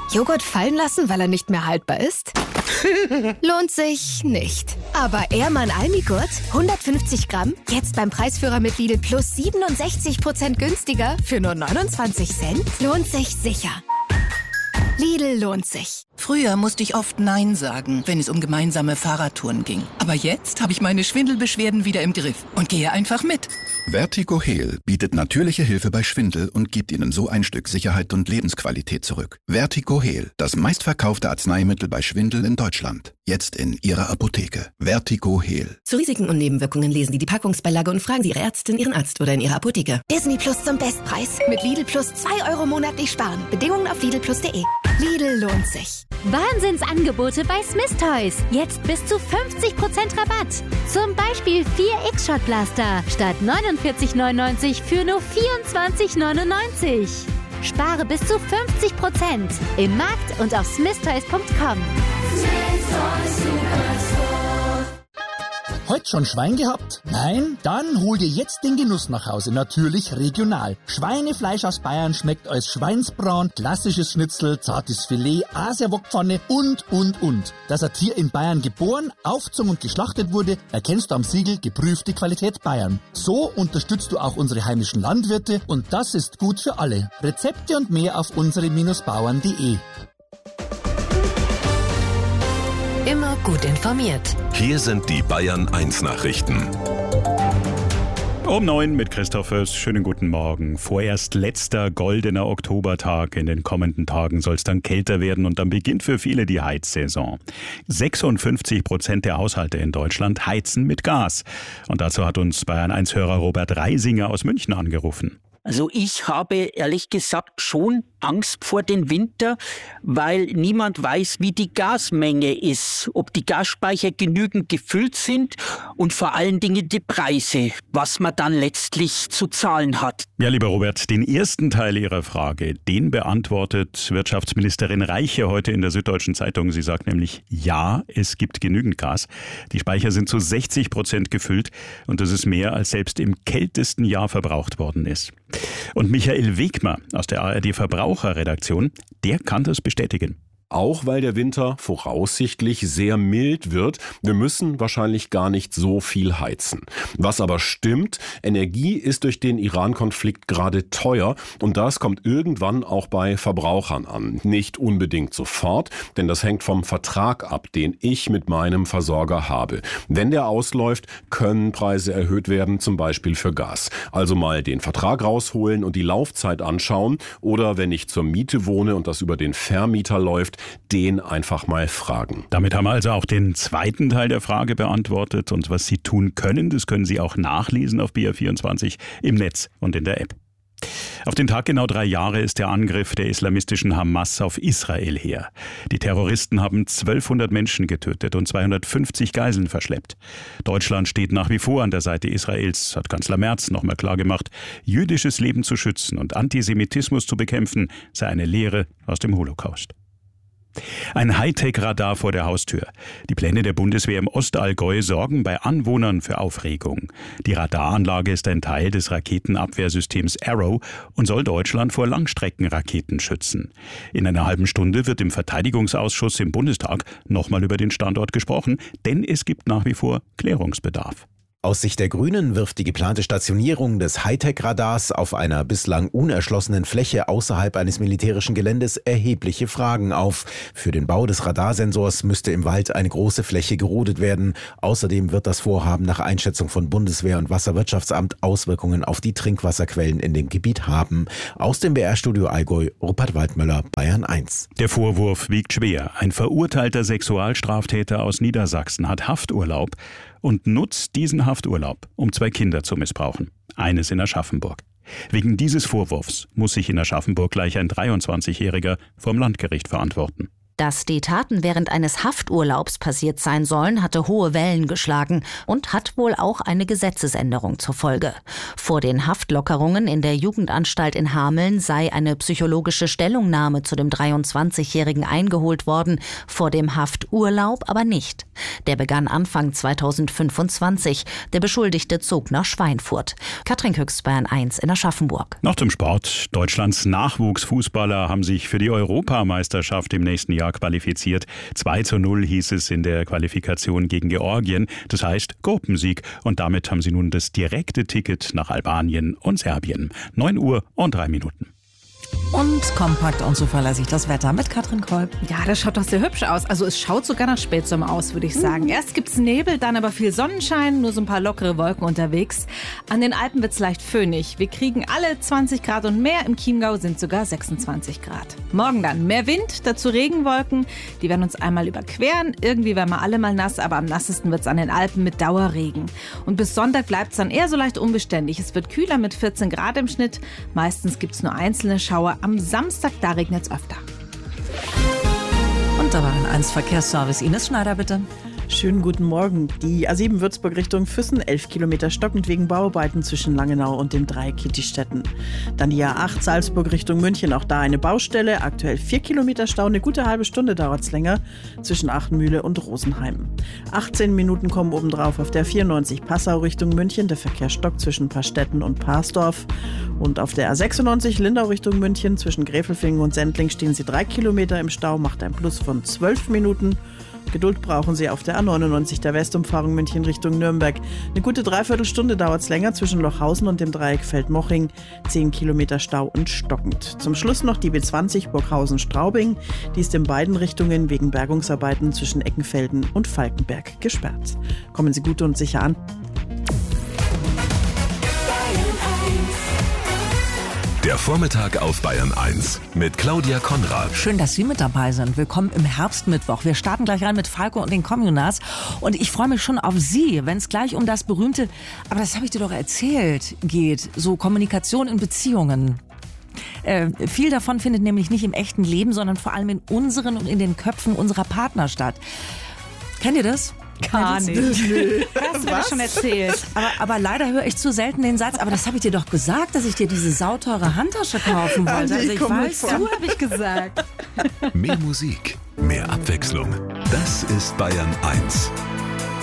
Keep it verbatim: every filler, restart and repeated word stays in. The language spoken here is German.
Joghurt fallen lassen, weil er nicht mehr haltbar ist? Lohnt sich nicht. Aber Ehrmann Almigurt, hundertfünfzig Gramm, jetzt beim Preisführer mit Lidl Plus siebenundsechzig Prozent günstiger für nur neunundzwanzig Cent? Lohnt sich sicher. Lidl lohnt sich. Früher musste ich oft Nein sagen, wenn es um gemeinsame Fahrradtouren ging. Aber jetzt habe ich meine Schwindelbeschwerden wieder im Griff und gehe einfach mit. Vertigo Heal bietet natürliche Hilfe bei Schwindel und gibt Ihnen so ein Stück Sicherheit und Lebensqualität zurück. Vertigo Heal, das meistverkaufte Arzneimittel bei Schwindel in Deutschland. Jetzt in Ihrer Apotheke. Vertigo Heal. Zu Risiken und Nebenwirkungen lesen Sie die Packungsbeilage und fragen Sie Ihre Ärztin, Ihren Arzt oder in Ihrer Apotheke. Disney Plus zum Bestpreis. Mit Lidl Plus zwei Euro monatlich sparen. Bedingungen auf lidl plus punkt de. Lidl lohnt sich. Wahnsinnsangebote bei Smith Toys. Jetzt bis zu fünfzig Prozent Rabatt. Zum Beispiel vier X-Shot Blaster statt neunundvierzig neunundneunzig für nur vierundzwanzig neunundneunzig. Spare bis zu fünfzig Prozent im Markt und auf smith toys punkt com. Heute schon Schwein gehabt? Nein? Dann hol dir jetzt den Genuss nach Hause. Natürlich regional. Schweinefleisch aus Bayern schmeckt als Schweinsbraten, klassisches Schnitzel, zartes Filet, Asiawokpfanne und, und, und. Dass ein Tier in Bayern geboren, aufgezogen und geschlachtet wurde, erkennst du am Siegel geprüfte Qualität Bayern. So unterstützt du auch unsere heimischen Landwirte und das ist gut für alle. Rezepte und mehr auf unsere Bauern punkt de. Immer gut informiert. Hier sind die Bayern eins Nachrichten. Um neun mit Christoph Fürst. Schönen guten Morgen. Vorerst letzter goldener Oktobertag. In den kommenden Tagen soll es dann kälter werden und dann beginnt für viele die Heizsaison. sechsundfünfzig Prozent der Haushalte in Deutschland heizen mit Gas. Und dazu hat uns Bayern eins Hörer Robert Reisinger aus München angerufen. Also ich habe ehrlich gesagt schon Angst vor dem Winter, weil niemand weiß, wie die Gasmenge ist, ob die Gasspeicher genügend gefüllt sind und vor allen Dingen die Preise, was man dann letztlich zu zahlen hat. Ja, lieber Robert, den ersten Teil Ihrer Frage, den beantwortet Wirtschaftsministerin Reiche heute in der Süddeutschen Zeitung. Sie sagt nämlich, ja, es gibt genügend Gas. Die Speicher sind zu sechzig Prozent gefüllt und das ist mehr, als selbst im kältesten Jahr verbraucht worden ist. Und Michael Wegmer aus der A R D-Verbraucherredaktion, der kann das bestätigen. Auch weil der Winter voraussichtlich sehr mild wird. Wir müssen wahrscheinlich gar nicht so viel heizen. Was aber stimmt, Energie ist durch den Iran-Konflikt gerade teuer und das kommt irgendwann auch bei Verbrauchern an. Nicht unbedingt sofort, denn das hängt vom Vertrag ab, den ich mit meinem Versorger habe. Wenn der ausläuft, können Preise erhöht werden, zum Beispiel für Gas. Also mal den Vertrag rausholen und die Laufzeit anschauen oder wenn ich zur Miete wohne und das über den Vermieter läuft, den einfach mal fragen. Damit haben wir also auch den zweiten Teil der Frage beantwortet. Und was Sie tun können, das können Sie auch nachlesen auf B R vierundzwanzig im Netz und in der App. Auf den Tag genau drei Jahre ist der Angriff der islamistischen Hamas auf Israel her. Die Terroristen haben zwölfhundert Menschen getötet und zweihundertfünfzig Geiseln verschleppt. Deutschland steht nach wie vor an der Seite Israels, hat Kanzler Merz nochmal klargemacht. Jüdisches Leben zu schützen und Antisemitismus zu bekämpfen, sei eine Lehre aus dem Holocaust. Ein Hightech-Radar vor der Haustür. Die Pläne der Bundeswehr im Ostallgäu sorgen bei Anwohnern für Aufregung. Die Radaranlage ist ein Teil des Raketenabwehrsystems Arrow und soll Deutschland vor Langstreckenraketen schützen. In einer halben Stunde wird im Verteidigungsausschuss im Bundestag nochmal über den Standort gesprochen, denn es gibt nach wie vor Klärungsbedarf. Aus Sicht der Grünen wirft die geplante Stationierung des Hightech-Radars auf einer bislang unerschlossenen Fläche außerhalb eines militärischen Geländes erhebliche Fragen auf. Für den Bau des Radarsensors müsste im Wald eine große Fläche gerodet werden. Außerdem wird das Vorhaben nach Einschätzung von Bundeswehr und Wasserwirtschaftsamt Auswirkungen auf die Trinkwasserquellen in dem Gebiet haben. Aus dem B R-Studio Allgäu, Rupert Waldmöller, Bayern eins. Der Vorwurf wiegt schwer. Ein verurteilter Sexualstraftäter aus Niedersachsen hat Hafturlaub und nutzt diesen Hafturlaub, um zwei Kinder zu missbrauchen. Eines in Aschaffenburg. Wegen dieses Vorwurfs muss sich in Aschaffenburg gleich ein dreiundzwanzigjähriger vom Landgericht verantworten. Dass die Taten während eines Hafturlaubs passiert sein sollen, hatte hohe Wellen geschlagen und hat wohl auch eine Gesetzesänderung zur Folge. Vor den Haftlockerungen in der Jugendanstalt in Hameln sei eine psychologische Stellungnahme zu dem dreiundzwanzigjährigen eingeholt worden, vor dem Hafturlaub aber nicht. Der begann Anfang zweitausendfünfundzwanzig. Der Beschuldigte zog nach Schweinfurt. Katrin Küchs, Bayern eins in Aschaffenburg. Noch zum Sport. Deutschlands Nachwuchsfußballer haben sich für die Europameisterschaft im nächsten Jahr qualifiziert. zwei zu null hieß es in der Qualifikation gegen Georgien. Das heißt Gruppensieg. Und damit haben sie nun das direkte Ticket nach Albanien und Serbien. neun Uhr und drei Minuten. Und kompakt und zuverlässig das Wetter mit Katrin Kolb. Ja, das schaut doch sehr hübsch aus. Also es schaut sogar nach Spätsommer aus, würde ich sagen. Mhm. Erst gibt's Nebel, dann aber viel Sonnenschein, nur so ein paar lockere Wolken unterwegs. An den Alpen wird's leicht föhnig. Wir kriegen alle zwanzig Grad und mehr. Im Chiemgau sind sogar sechsundzwanzig Grad. Morgen dann mehr Wind, dazu Regenwolken. Die werden uns einmal überqueren. Irgendwie werden wir alle mal nass, aber am nassesten wird's an den Alpen mit Dauerregen. Und bis Sonntag bleibt's dann eher so leicht unbeständig. Es wird kühler mit vierzehn Grad im Schnitt. Meistens gibt's nur einzelne Schauer. Am Samstag, da regnet es öfter. Und da war ein eins Verkehrsservice. Ines Schneider, bitte. Schönen guten Morgen. Die A sieben Würzburg Richtung Füssen, elf Kilometer stockend wegen Bauarbeiten zwischen Langenau und dem Dreieck Kittistetten. Dann die A acht Salzburg Richtung München, auch da eine Baustelle. Aktuell vier Kilometer Stau, eine gute halbe Stunde dauert es länger zwischen Achtenmühle und Rosenheim. achtzehn Minuten kommen obendrauf auf der vierundneunzig Passau Richtung München. Der Verkehr stockt zwischen Paarstetten und Parsdorf. Und auf der A sechsundneunzig Lindau Richtung München zwischen Gräfelfingen und Sendling stehen sie drei Kilometer im Stau, macht ein Plus von zwölf Minuten. Geduld brauchen Sie auf der A neunundneunzig der Westumfahrung München Richtung Nürnberg. Eine gute Dreiviertelstunde dauert es länger zwischen Lochhausen und dem Dreieck Feldmoching. zehn Kilometer Stau und stockend. Zum Schluss noch die B zwanzig Burghausen-Straubing. Die ist in beiden Richtungen wegen Bergungsarbeiten zwischen Eckenfelden und Falkenberg gesperrt. Kommen Sie gut und sicher an. Der Vormittag auf Bayern eins mit Claudia Konrad. Schön, dass Sie mit dabei sind. Willkommen im Herbstmittwoch. Wir starten gleich rein mit Falco und den Kommunas. Und ich freue mich schon auf Sie, wenn es gleich um das berühmte, aber das habe ich dir doch erzählt, geht. So Kommunikation in Beziehungen. Äh, viel davon findet nämlich nicht im echten Leben, sondern vor allem in unseren und in den Köpfen unserer Partner statt. Kennt ihr das? Gar nicht. Nee. Das hast du schon erzählt. Aber, aber leider höre ich zu selten den Satz, aber das habe ich dir doch gesagt, dass ich dir diese sauteure Handtasche kaufen wollte. Also ich weiß, du habe ich gesagt. Mehr Musik, mehr Abwechslung. Das ist Bayern eins.